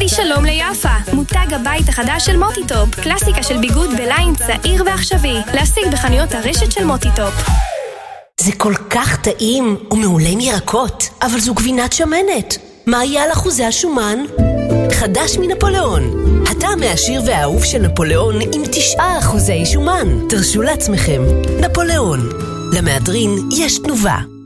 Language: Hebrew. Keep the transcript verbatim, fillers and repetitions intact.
תגידי שלום ליפה, מותג הבית החדש של מוטיטופ, קלאסיקה של ביגוד בליין צעיר ועכשווי, להשיג בחנויות הרשת של מוטיטופ. זה כל כך טעים ומעולה עם ירקות, אבל זו גבינת שמנת. מה יהיה על אחוזי השומן? חדש מנפוליאון, הטעם העשיר והאהוב של נפוליאון עם תשעה אחוזי שומן. תרשו לעצמכם, נפוליאון. למהדרין יש תנובה.